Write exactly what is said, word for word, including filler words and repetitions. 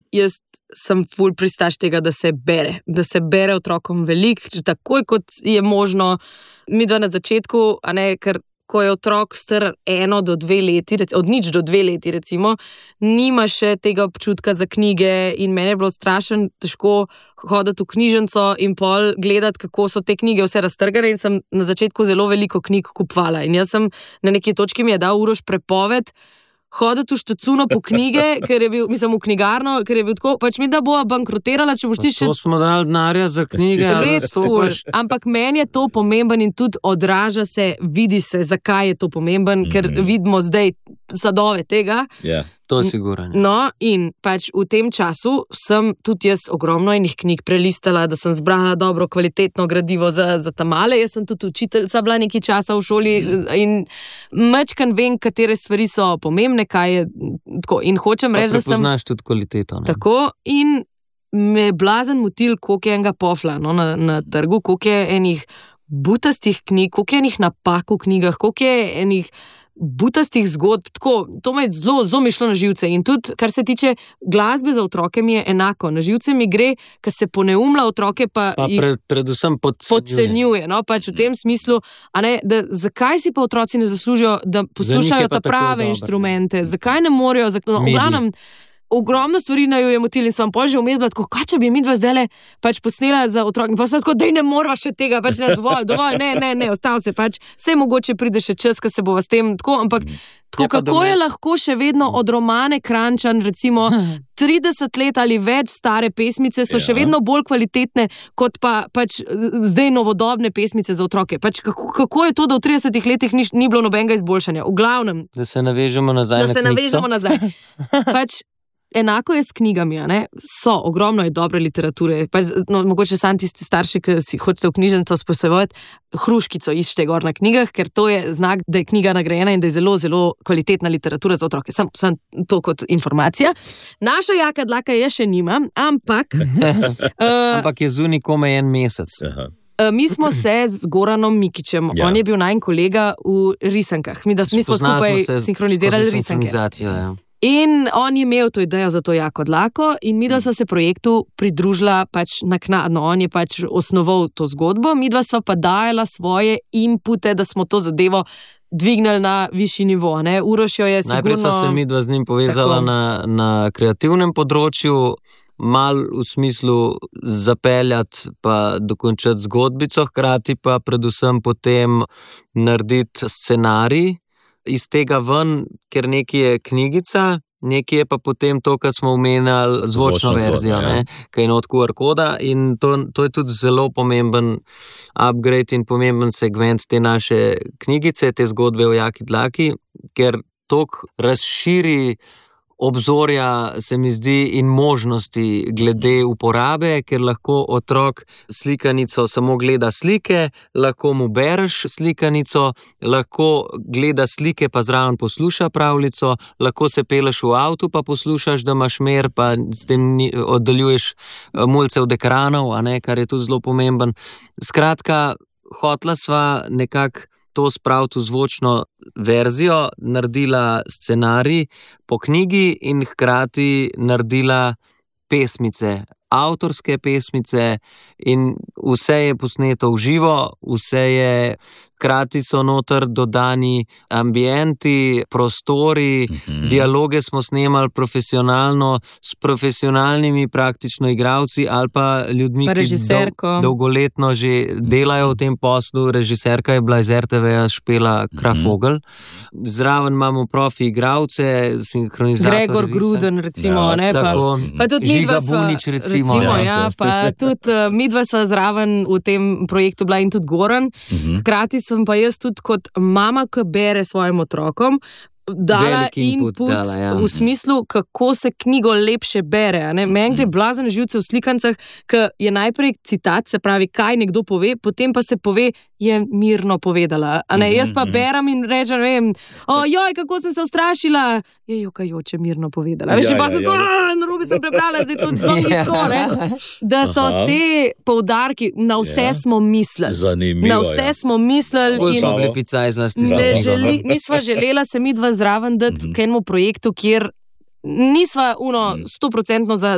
jaz sem ful pristaš tega, da se bere, da se bere otrokom veliko, takoj kot je možno. Mi dva na začetku, a ne, ker ko je otrok star eno do dve leti, od nič do dve leti recimo, nima še tega občutka za knjige in meni je bilo strašno težko hoditi v knjižnico in pol gledati, kako so te knjige vse raztrgane in sem na začetku zelo veliko knjig kupovala. In jaz sem na neki točki mi je dal Uroš prepoved hoditi v štacuno po knjige, ker je bil, mislim, v knjigarno, ker je bil tako, pač mi da bo bankrotirala, če boš ti še... To smo dali denarja za knjige. Res ful, ampak meni je to pomemben in tudi odraža se, vidi se, zakaj je to pomemben, mm-hmm. ker vidimo zdaj sadove tega. Yeah. To je sigurno. No, in pač v tem času sem tudi jaz ogromno enih knjig prelistala, da sem zbrala dobro, kvalitetno gradivo za, za tamale. Jaz sem tudi učiteljica bila nekaj časa v šoli in mečkan vem, katere stvari so pomembne, kaj je tako. In hočem reči, da sem... Prepoznaš tudi kvaliteto. Ne? Tako, in me je blazen motil, koliko je enega pofla no, na, na trgu, koliko je enih butastih knjig, koliko je enih napak v knjigah, koliko je enih butastih zgodb, tako, to me je zelo, zelo mi šlo na živce in tudi, kar se tiče glasbe za otroke, mi je enako, na živce mi gre, ker se poneumlja otroke, pa, pa jih pred, predvsem podcenjuje. podcenjuje, no, pač v tem smislu, a ne, da zakaj si pa otroci ne zaslužijo, da poslušajo ta prave inštrumente, zakaj ne morejo, no, v glavnem, ogromno stvari naju je motil in sem pol že umedla, tako, kaj če bi mi dva zdajle pač posnela za otrok, in pa sem tako, dej ne morva še tega, pač ne, dovolj, dovolj, ne, ne, ne, ostav se pač, vse mogoče pride še čas, ko se bova s tem, tako, ampak tako, je kako je lahko še vedno od Romane Kranjčan, recimo, trideset let ali več stare pesmice so ja. še vedno bolj kvalitetne, kot pa pač zdaj novodobne pesmice za otroke. Pač kako, kako je to, da v tridesetih letih ni, ni bilo nobenega izboljšanja? V glavnem. Da se navežemo nazaj da na se navežemo nazaj. Pač, enako je s knjigami, a ne? So, ogromno je dobre literature. Pač, no, mogoče sam tisti starši, ki si hočete v knjižnico sposebovati, hruškico iščite gor na knjigah, ker to je znak, da je knjiga nagrajena in da je zelo, zelo kvalitetna literatura za otroke. Sam, sam to kot informacija. Naša jaka dlaka je še nima, ampak... uh, ampak je zunaj komaj en mesec. Aha. Mi smo se z Goranom Mikićem, ja. on je bil najin kolega v risankah. Mi, da, mi smo skupaj sinhronizirali risanke. Ja. In on je imel to idejo za to jako dlako in mi dva sva se projektu pridružila pač naknadno. On je pač osnoval to zgodbo, mi dva sva pa dajala svoje inpute, da smo to zadevo dvignili na višji nivo. Ne? Uroš jo je sigurno... Najprej sva se mi dva z njim povezala na, na kreativnem področju, mal v smislu zapeljati pa dokončati zgodbico, hkrati pa predvsem potem narediti scenarij iz tega ven, ker nekaj je knjigica, nekaj je pa potem to, kar smo omenjali, zvočno verzijo, ja. Kaj je not Q R koda in to, to je tudi zelo pomemben upgrade in pomemben segment te naše knjigice, te zgodbe o jaki dlaki, ker tok razširi obzorja, se mi zdi, in možnosti glede uporabe, ker lahko otrok slikanico samo gleda slike, lahko mu bereš slikanico, lahko gleda slike pa zraven posluša pravljico, lahko se peleš v avtu pa poslušaš, da imaš mer, pa s tem oddaljuješ mulce od ekranov, a ne, kar je tudi zelo pomemben. Skratka, hotla sva nekako to spraviti v zvočno verzijo, naredila scenarij po knjigi in hkrati naredila pesmice, avtorske pesmice in vse je posneto v živo, vse je, hkrati so noter dodani ambienti, prostori, mm-hmm. dialoge smo snemali profesionalno s profesionalnimi praktično igralci ali pa ljudmi, pa ki dol, dolgoletno že delajo v tem poslu. Režiserka je bila iz R T V-ja Špela Krafogel. Zraven imamo profi igralce, sinhronizatorje. Gregor Gruden, recimo, ja, ne, tako, pa, pa tudi Žiga Bunič, recimo. recimo ja, ja, pa tudi uh, midva sva zraven v tem projektu bila in tudi Goran. Mm-hmm. Hkrati sem pa jaz tudi kot mama, ki bere svojim otrokom, dala input, input dala, ja. v smislu, kako se knjigo lepše bere. Meni gre blazen živce v slikancah, ki je najprej citat, se pravi, kaj nekdo pove, potem pa se pove, je mirno povedala. A ne, jaz pa berem in rečem, ne vem, o, joj, kako sem se ustrašila, je jokajoče mirno povedala. Veš, ja, pa ja, sem, ja. narobe sem prebrala, zdaj to zelo nikoli, ne. Da so Aha. te poudarki, na vse ja. smo mislili. Zanimivo, na vse ja. smo mislili. In smo bili picaj zlasti. Želi, mi sva želela se mi dva zraven dati mm-hmm. k enemu projektu, kjer nisva uno stoprocentno za